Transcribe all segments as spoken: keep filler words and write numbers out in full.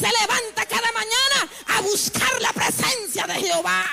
se levanta cada mañana a buscar la presencia de Jehová.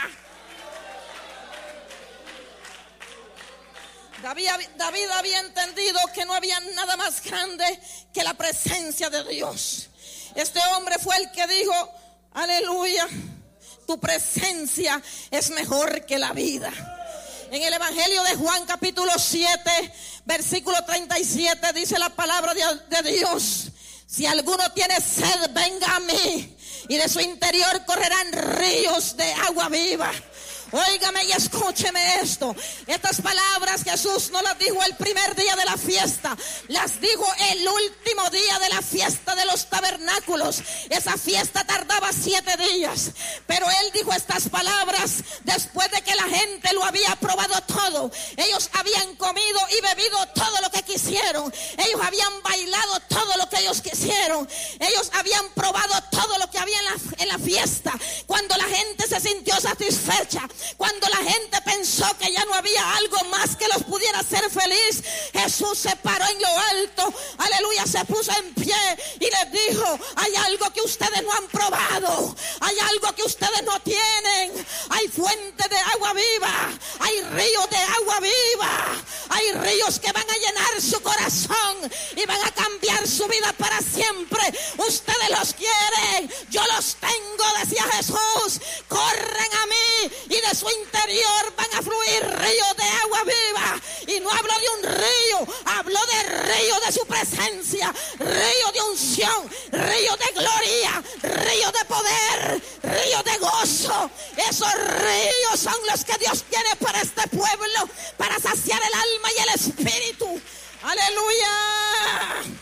David, David había entendido que no había nada más grande que la presencia de Dios. Este hombre fue el que dijo: aleluya, tu presencia es mejor que la vida. En el Evangelio de Juan capítulo siete, versículo treinta y siete, dice la palabra de, de Dios: si alguno tiene sed, venga a mí, y de su interior correrán ríos de agua viva. Óigame y escúcheme esto. Estas palabras Jesús no las dijo el primer día de la fiesta, las dijo el último día de la fiesta de los tabernáculos. Esa fiesta tardaba siete días, pero él dijo estas palabras después de que la gente lo había probado todo. Ellos habían comido y bebido todo lo que quisieron. Ellos habían bailado todo lo que ellos quisieron. Ellos habían probado todo lo que había en la, en la fiesta. Cuando la gente se sintió satisfecha, cuando la gente pensó que ya no había algo más que los pudiera hacer feliz, Jesús se paró en lo alto, aleluya, se puso en pie y les dijo: hay algo que ustedes no han probado, hay algo que ustedes no tienen, hay fuente de agua viva, hay ríos de agua viva, hay ríos que van a llenar su corazón y van a cambiar su vida para siempre. Ustedes los quieren, yo los tengo, decía Jesús. Corren a mí y de su interior van a fluir ríos de agua viva. Y no habló de un río, habló de río de su presencia, río de unción, río de gloria, río de poder, río de gozo. Esos ríos son los que Dios tiene para este pueblo, para saciar el alma y el espíritu. Aleluya.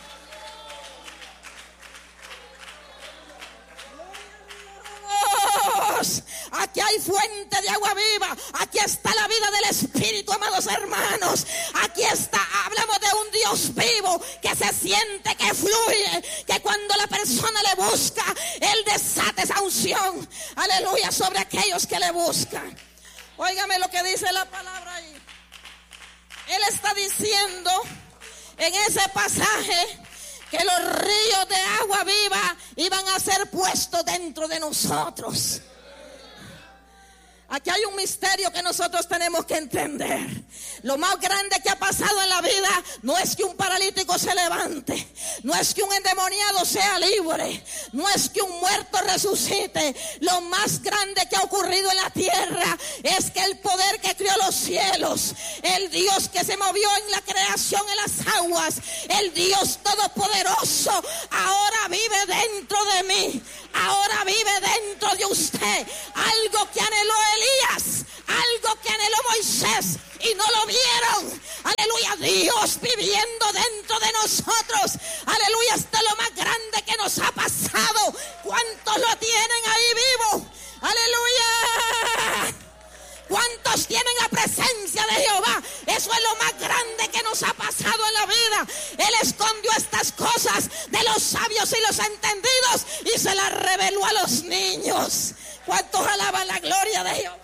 Aquí hay fuente de agua viva. Aquí está la vida del Espíritu, amados hermanos. Aquí está, hablamos de un Dios vivo que se siente, que fluye, que cuando la persona le busca, Él desata esa unción, aleluya, sobre aquellos que le buscan. Óigame lo que dice la palabra ahí. Él está diciendo en ese pasaje que los ríos de agua viva iban a ser puestos dentro de nosotros. Aquí hay un misterio que nosotros tenemos que entender. Lo más grande que ha pasado en la vida no es que un paralítico se levante, no es que un endemoniado sea libre, no es que un muerto resucite. Lo más grande que ha ocurrido en la tierra es que el poder que creó los cielos, el Dios que se movió en la creación en las aguas, el Dios todopoderoso, ahora vive dentro de mí, ahora vive dentro de usted. Algo que anheló Elías, algo que anheló Moisés y no lo vieron. Aleluya, Dios viviendo dentro de nosotros. Aleluya, esto es lo más grande que nos ha pasado. ¿Cuántos lo tienen ahí vivo? Aleluya. ¿Cuántos tienen la presencia de Jehová? Eso es lo más grande que nos ha pasado en la vida. Él escondió estas cosas de los sabios y los entendidos y se las reveló a los niños. ¿Cuántos alaban la gloria de Jehová?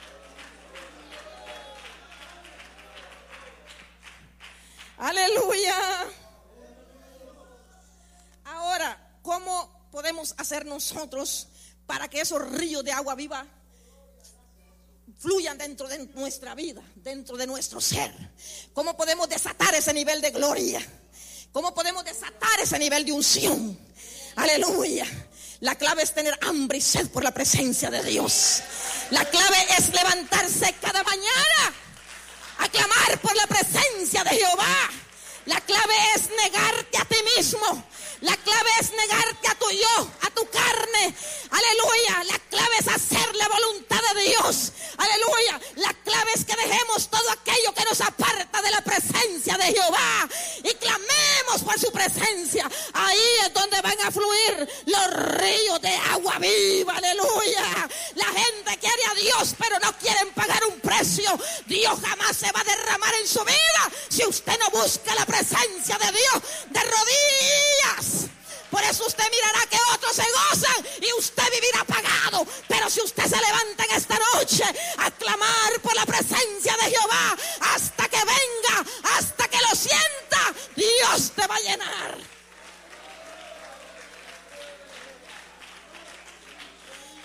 Aleluya. Ahora, ¿cómo podemos hacer nosotros para que esos ríos de agua viva fluyan dentro de nuestra vida, dentro de nuestro ser? ¿Cómo podemos desatar ese nivel de gloria? ¿Cómo podemos desatar ese nivel de unción? Aleluya. La clave es tener hambre y sed por la presencia de Dios. La clave es levantarse cada mañana a clamar por la presencia de Jehová. La clave es negarte a ti mismo. La clave es negarte a tu yo, a tu carne. Aleluya. La clave es hacer la voluntad de Dios. Aleluya. La clave es que dejemos todo aquello que nos aparta de la presencia de Jehová y clamemos por su presencia. Ahí es donde van a fluir los ríos de agua viva. Aleluya. La gente quiere a Dios, pero no quieren pagar un precio. Dios jamás se va a derramar en su vida si usted no busca la presencia de Dios de rodillas. Por eso usted mirará que otros se gozan y usted vivirá pagado. Pero si usted se levanta en esta noche a clamar por la presencia de Jehová, hasta que venga, hasta que lo sienta, Dios te va a llenar.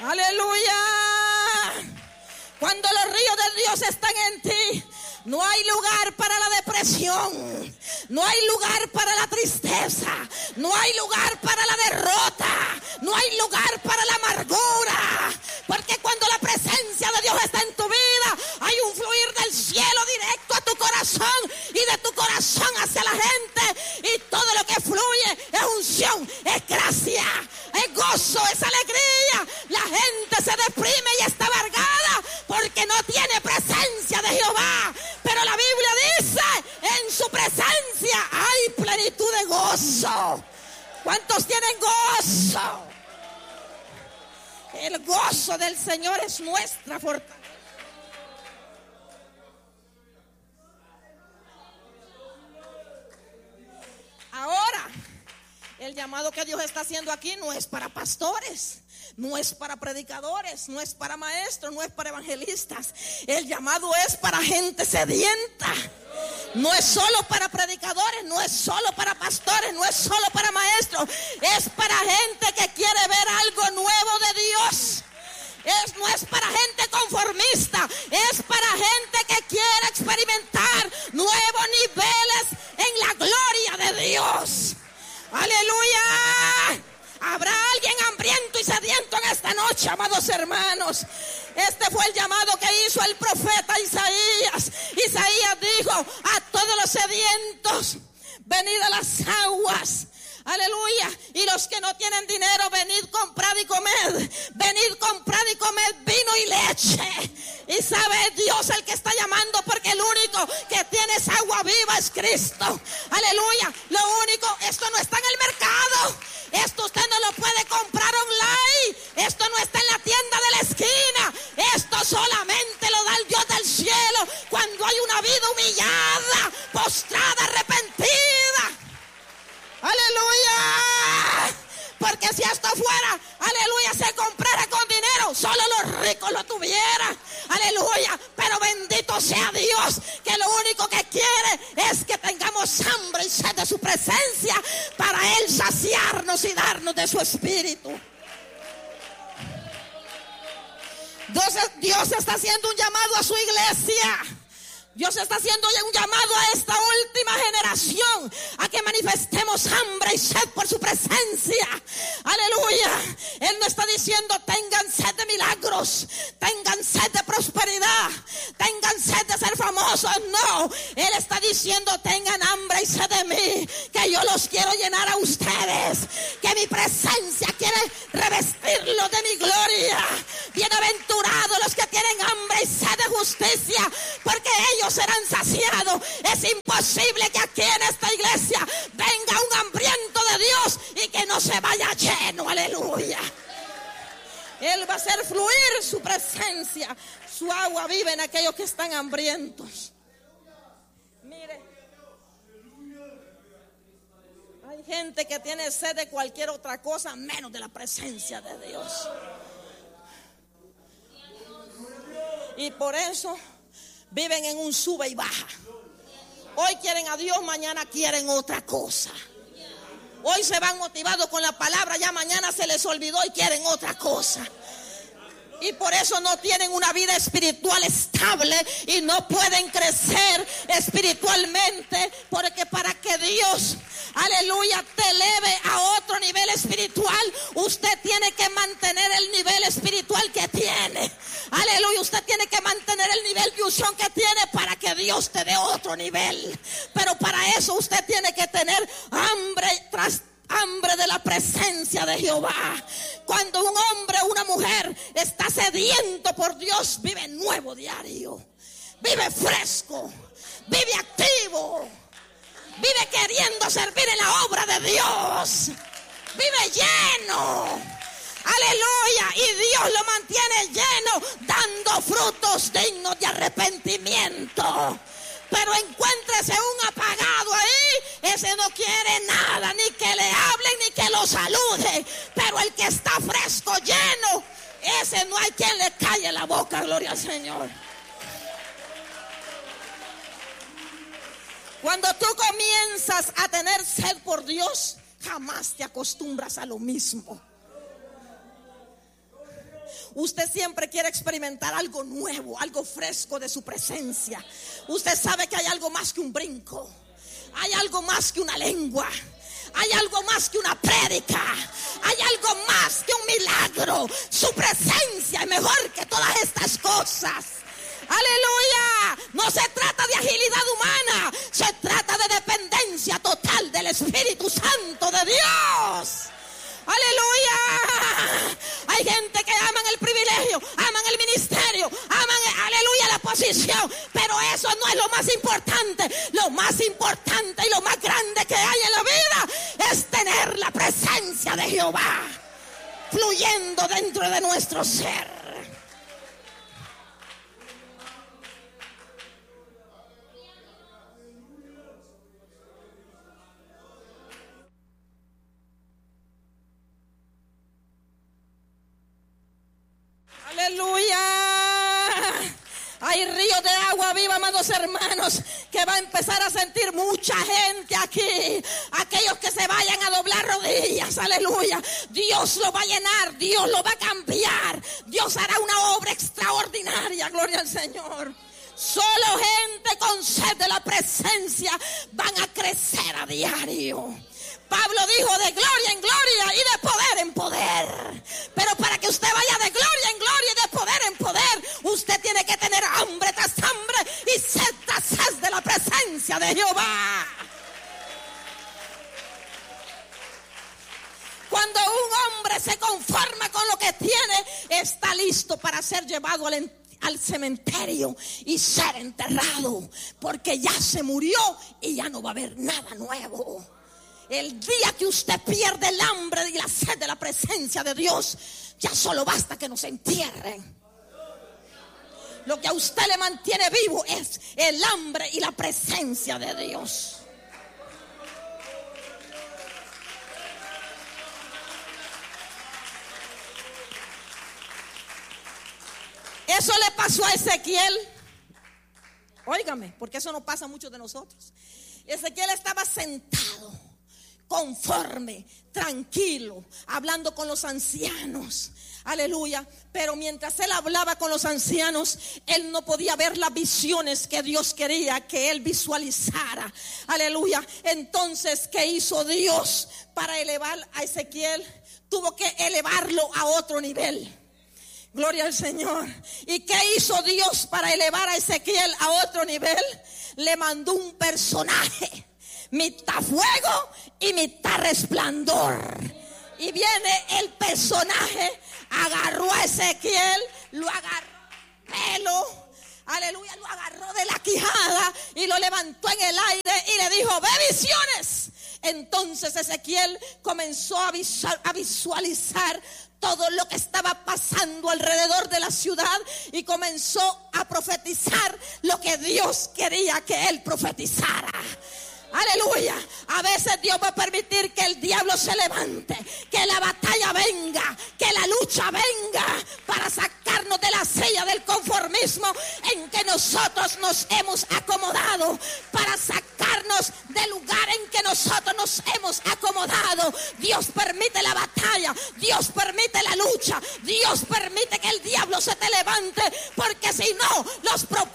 Aleluya. Cuando los ríos de Dios están en ti, no hay lugar para la depresión, no hay lugar para la tristeza, no hay lugar para la derrota, no hay lugar para la amargura, porque cuando la presencia de Dios está en tu vida, hay un fluir del cielo directo a tu corazón y de tu corazón hacia la gente, y todo lo que fluye es unción, es gracia, es gozo, es alegría. La gente se deprime y está amargada porque no tiene presencia de Jehová. Pero la Biblia dice, en su presencia hay plenitud de gozo. ¿Cuántos tienen gozo? El gozo del Señor es nuestra fortaleza. Ahora, el llamado que Dios está haciendo aquí no es para pastores, no es para predicadores, no es para maestros, no es para evangelistas. El llamado es para gente sedienta. No es solo para predicadores, no es solo para pastores, no es solo para maestros. Es para gente que quiere ver algo nuevo de Dios. Es, no es para gente conformista, es para gente que quiere experimentar nuevos niveles en la gloria de Dios. Aleluya. Habrá alguien hambriento y sediento en esta noche, amados hermanos. Este fue el llamado que hizo el profeta Isaías. Isaías dijo: a todos los sedientos, venid a las aguas. Aleluya. Y los que no tienen dinero, venid, comprad y comed. Venid, comprad y comed vino y leche. Y sabe Dios el que está llamando, porque el único que tiene esa agua viva es Cristo. Aleluya. Lo único, esto no está en el mercado. Esto usted no lo puede comprar online. Esto no está en la tienda de la esquina. Esto solamente lo da el Dios del cielo cuando hay una vida humillada, postrada, arrepentida. Aleluya. Porque si esto fuera, aleluya, se comprara con dinero, solo los ricos lo tuvieran. Aleluya. Pero bendito sea Dios, que lo único que quiere es que tengamos hambre y sed de su presencia, para Él saciarnos y darnos de su espíritu. Dios, Dios está haciendo un llamado a su iglesia. Dios está haciendo un llamado a esta última generación a que manifestemos hambre y sed por su presencia. Aleluya. Él no está diciendo tengan sed de milagros, tengan sed de prosperidad, tengan sed de ser famosos. No, Él está diciendo tengan hambre y sed de mí, que yo los quiero llenar a ustedes, que mi presencia quiere revestirlos de mi gloria. Bienaventurados los que tienen hambre y sed de justicia, porque ellos serán saciados. Es imposible que aquí en esta iglesia venga un hambriento de Dios y que no se vaya lleno. Aleluya. Él va a hacer fluir su presencia, su agua viva en aquellos que están hambrientos. Mire, hay gente que tiene sed de cualquier otra cosa menos de la presencia de Dios. Y por eso viven en un sube y baja. Hoy quieren a Dios, mañana quieren otra cosa. Hoy se van motivados con la palabra, ya mañana se les olvidó y quieren otra cosa. Y por eso no tienen una vida espiritual estable y no pueden crecer espiritualmente, porque para que Dios, aleluya, te eleve a otro nivel espiritual, usted tiene que mantener el nivel espiritual que tiene. Aleluya, usted tiene que mantener el nivel de unción que tiene para que Dios te dé otro nivel. Pero para eso usted tiene que tener hambre tras hambre de la presencia de Jehová. Cuando un hombre o una mujer está sediento por Dios, vive nuevo diario, vive fresco, vive activo, vive queriendo servir en la obra de Dios, vive lleno. Aleluya. Y Dios lo mantiene lleno, dando frutos dignos de arrepentimiento. Pero encuéntrese un apagado ahí, ese no quiere nada, ni que le hablen, ni que lo salude. Pero el que está fresco, lleno, ese no hay quien le calle la boca, gloria al Señor. Cuando tú comienzas a tener sed por Dios, jamás te acostumbras a lo mismo. usted siempre quiere experimentar algo nuevo, algo fresco de su presencia. Usted sabe que hay algo más que un brinco, hay algo más que una lengua, hay algo más que una prédica, hay algo más que un milagro. Su presencia es mejor que todas estas cosas. Aleluya. No se trata de agilidad humana, se trata de dependencia total del Espíritu Santo de Dios. Aleluya. Hay gente que aman el privilegio, aman el ministerio, aman, aleluya, la posición, pero eso no es lo más importante. Lo más importante y lo más grande que hay en la vida es tener la presencia de Jehová fluyendo dentro de nuestro ser. Aleluya. Hay ríos de agua viva, amados hermanos, que va a empezar a sentir mucha gente aquí. Aquellos que se vayan a doblar rodillas, aleluya. Dios lo va a llenar, Dios lo va a cambiar. Dios hará una obra extraordinaria, gloria al Señor. Solo gente con sed de la presencia van a crecer a diario. Pablo dijo: de gloria en gloria y de poder en poder. Pero para que usted vaya de gloria en gloria y de poder en poder, usted tiene que tener hambre tras hambre y sed tras sed de la presencia de Jehová. Cuando un hombre se conforma con lo que tiene, está listo para ser llevado al entierro, al cementerio y ser enterrado, porque ya se murió y ya no va a haber nada nuevo. El día que usted pierde el hambre y la sed de la presencia de Dios, ya solo basta que nos entierren. Lo que a usted le mantiene vivo es el hambre y la presencia de Dios. Eso le pasó a Ezequiel. Óigame, porque eso no pasa a muchos de nosotros. Ezequiel estaba sentado, conforme, tranquilo, hablando con los ancianos. Aleluya. Pero mientras él hablaba con los ancianos, él no podía ver las visiones que Dios quería que él visualizara. Aleluya. Entonces, ¿qué hizo Dios para elevar a Ezequiel? Tuvo que elevarlo a otro nivel. Gloria al Señor. ¿Y qué hizo Dios para elevar a Ezequiel a otro nivel? Le mandó un personaje, mitad fuego y mitad resplandor. Y viene el personaje, agarró a Ezequiel, lo agarró pelo, aleluya, lo agarró de la quijada y lo levantó en el aire y le dijo: ve visiones. Entonces Ezequiel comenzó a visualizar todo lo que estaba pasando alrededor de la ciudad y comenzó a profetizar lo que Dios quería que él profetizara. Aleluya. A veces Dios va a permitir que el diablo se levante, que la batalla venga, que la lucha venga, para sacarnos de la silla del conformismo en que nosotros nos hemos acomodado, para sacarnos del lugar en que nosotros nos hemos acomodado. Dios permite la batalla, Dios permite la lucha, Dios permite que el diablo se te levante, porque si no, los propósitos